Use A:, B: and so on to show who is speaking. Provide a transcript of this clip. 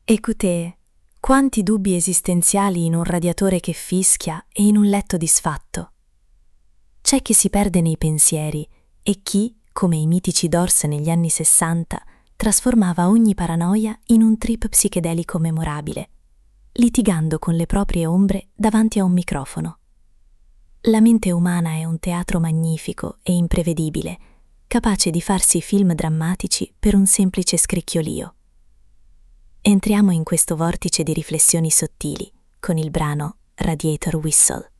A: Écoutez, quanti dubbi esistenziali in un radiatore che fischia e in un letto disfatto. C'è chi si perde nei pensieri e chi, come i mitici Doors negli anni '60, trasformava ogni paranoia in un trip psichedelico memorabile, litigando con le proprie ombre davanti a un microfono. La mente umana è un teatro magnifico e imprevedibile, capace di farsi film drammatici per un semplice scricchiolio. Entriamo in questo vortice di riflessioni sottili con il brano Radiator Whistle.